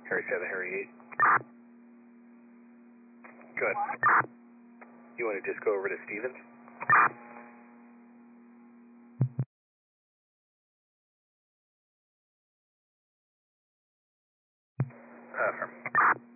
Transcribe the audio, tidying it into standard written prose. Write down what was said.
Harry 7, Harry 8. Good. You want to just go over to Stevens? Affirm.